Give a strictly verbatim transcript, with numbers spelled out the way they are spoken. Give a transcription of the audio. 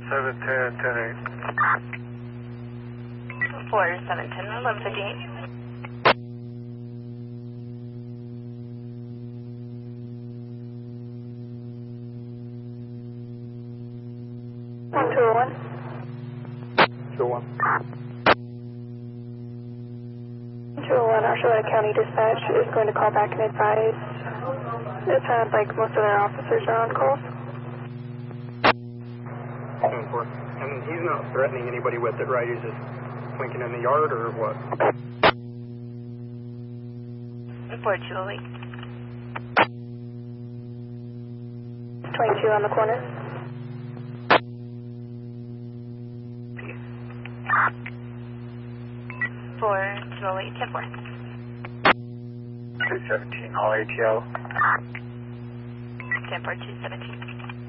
seven ten, ten eight. four seven ten, eleven fifty-eight. one two oh one. two oh one. two oh one, Archuleta County Dispatch is going to call back and advise. It sounds like most of their officers are on call. And he's not threatening anybody with it, right? He's just winking in the yard or what? Unfortunately. twenty-two on the corner. four two oh eight, ten four. two seventeen, all A T O. ten four, two seventeen.